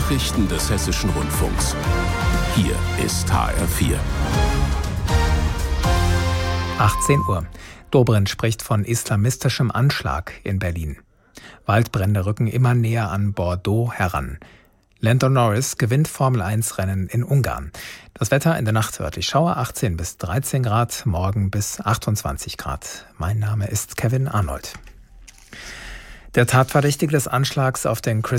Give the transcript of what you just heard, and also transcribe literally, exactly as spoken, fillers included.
Nachrichten des Hessischen Rundfunks. Hier ist H R vier. achtzehn Uhr. Dobrindt spricht von islamistischem Anschlag in Berlin. Waldbrände rücken immer näher an Bordeaux heran. Lando Norris gewinnt Formel eins Rennen in Ungarn. Das Wetter in der Nacht örtlich Schauer, achtzehn bis dreizehn Grad, morgen bis achtundzwanzig Grad. Mein Name ist Kevin Arnold. Der Tatverdächtige des Anschlags auf den Chris